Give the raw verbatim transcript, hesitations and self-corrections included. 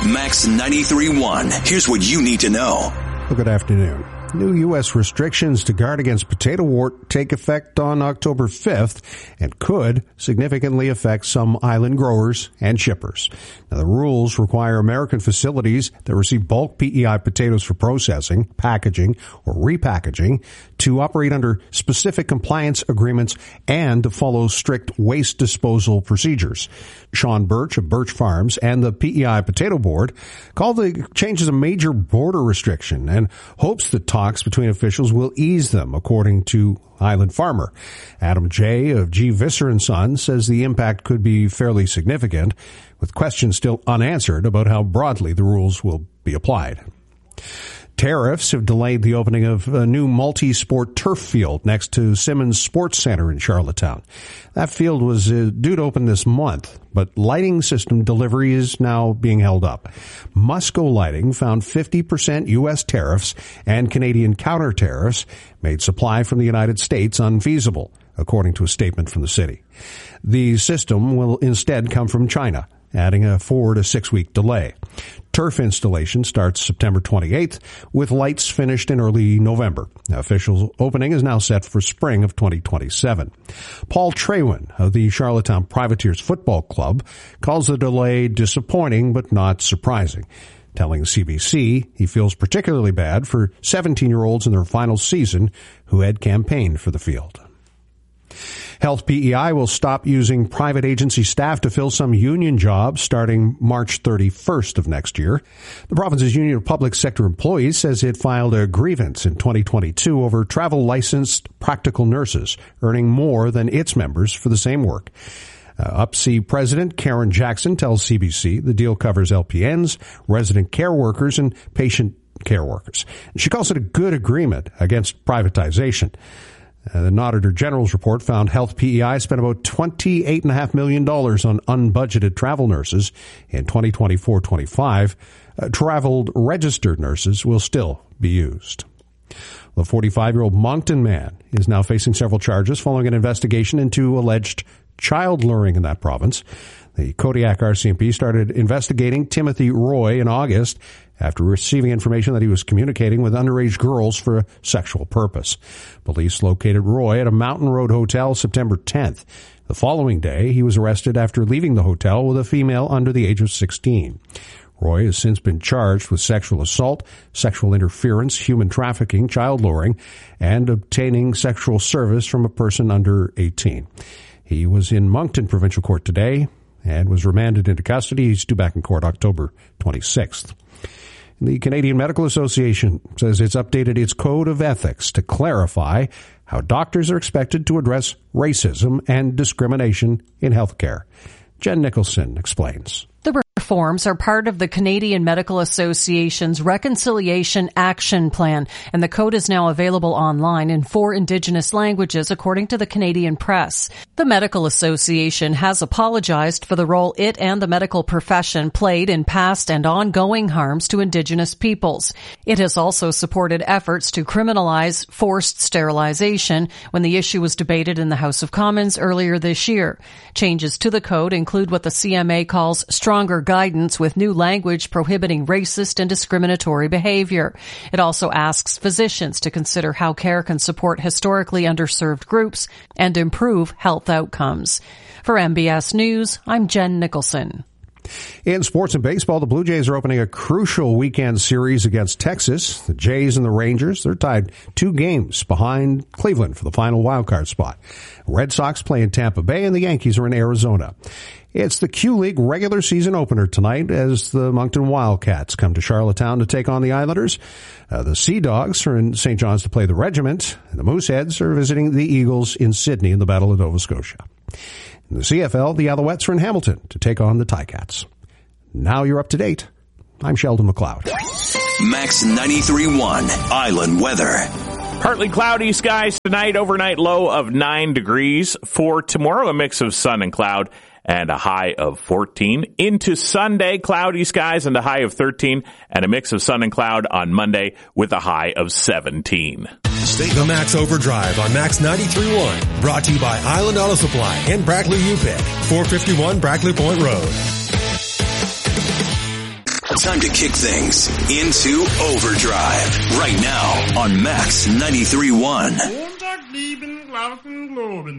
Max ninety-three point one. Here's what you need to know. Well, good afternoon. New U S restrictions to guard against potato wart take effect on October fifth and could significantly affect some island growers and shippers. Now, the rules require American facilities that receive bulk P E I potatoes for processing, packaging, or repackaging to operate under specific compliance agreements and to follow strict waste disposal procedures. Sean Birch of Birch Farms and the P E I Potato Board call the changes a major border restriction and hopes that talks between officials will ease them, according to Island Farmer. Adam Jay of G. Visser and Son says the impact could be fairly significant, with questions still unanswered about how broadly the rules will be applied. Tariffs have delayed the opening of a new multi-sport turf field next to Simmons Sports Center in Charlottetown. That field was uh, due to open this month, but lighting system delivery is now being held up. Musco Lighting found fifty percent U S tariffs and Canadian counter tariffs made supply from the United States unfeasible, according to a statement from the city. The system will instead come from China, adding a four to six week delay. Turf installation starts September twenty-eighth, with lights finished in early November. The official opening is now set for spring of twenty twenty-seven. Paul Traywin of the Charlottetown Privateers Football Club calls the delay disappointing but not surprising, telling C B C he feels particularly bad for seventeen-year-olds in their final season who had campaigned for the field. Health P E I will stop using private agency staff to fill some union jobs starting March thirty-first of next year. The province's Union of Public Sector Employees says it filed a grievance in twenty twenty-two over travel licensed practical nurses earning more than its members for the same work. Uh, U P S I President Karen Jackson tells C B C the deal covers L P Ns, resident care workers, and patient care workers. And she calls it a good agreement against privatization. Uh, the Auditor General's report found Health P E I spent about twenty-eight point five million dollars on unbudgeted travel nurses in twenty twenty-four twenty-five. Uh, traveled registered nurses will still be used. The forty-five-year-old Moncton man is now facing several charges following an investigation into alleged child luring in that province. The Kodiak R C M P started investigating Timothy Roy in August after receiving information that he was communicating with underage girls for a sexual purpose. Police located Roy at a Mountain Road hotel September tenth. The following day, he was arrested after leaving the hotel with a female under the age of sixteen. Roy has since been charged with sexual assault, sexual interference, human trafficking, child luring, and obtaining sexual service from a person under eighteen. He was in Moncton Provincial Court today and was remanded into custody. He's due back in court October twenty-sixth. The Canadian Medical Association says it's updated its code of ethics to clarify how doctors are expected to address racism and discrimination in healthcare. Jen Nicholson explains. The reforms are part of the Canadian Medical Association's Reconciliation Action Plan, and the code is now available online in four Indigenous languages, according to the Canadian Press. The Medical Association has apologized for the role it and the medical profession played in past and ongoing harms to Indigenous peoples. It has also supported efforts to criminalize forced sterilization when the issue was debated in the House of Commons earlier this year. Changes to the code include what the C M A calls stronger guidance with new language prohibiting racist and discriminatory behavior. It also asks physicians to consider how care can support historically underserved groups and improve health outcomes. For M B S News, I'm Jen Nicholson. In sports and baseball, the Blue Jays are opening a crucial weekend series against Texas. The Jays and the Rangers, they're tied two games behind Cleveland for the final wildcard spot. Red Sox play in Tampa Bay and the Yankees are in Arizona. It's the Q-League regular season opener tonight as the Moncton Wildcats come to Charlottetown to take on the Islanders. Uh, the Sea Dogs are in Saint John's to play the Regiment, and the Mooseheads are visiting the Eagles in Sydney in the Battle of Nova Scotia. In the C F L, the Alouettes are in Hamilton to take on the Ticats. Now you're up to date. I'm Sheldon McLeod. Max ninety-three point one Island weather. Partly cloudy skies tonight, overnight low of nine degrees. For tomorrow, a mix of sun and cloud and a high of fourteen. Into Sunday, cloudy skies and a high of thirteen, and a mix of sun and cloud on Monday with a high of seventeen. Stay the Max Overdrive on Max ninety-three point one. Brought to you by Island Auto Supply and Brackley U P I C, four fifty-one Brackley Point Road. Time to kick things into overdrive right now on Max ninety-three point one.